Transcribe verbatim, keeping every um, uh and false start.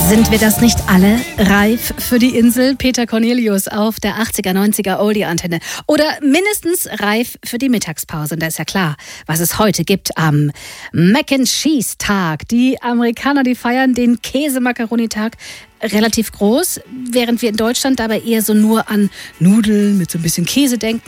Sind wir das nicht alle reif für die Insel? Peter Cornelius auf der achtziger, neunziger Oldie-Antenne. Oder mindestens reif für die Mittagspause. Und da ist ja klar, was es heute gibt am Mac and Cheese Tag. Die Amerikaner, die feiern den Käse-Macaroni-Tag relativ groß, während wir in Deutschland dabei eher so nur an Nudeln mit so ein bisschen Käse denken.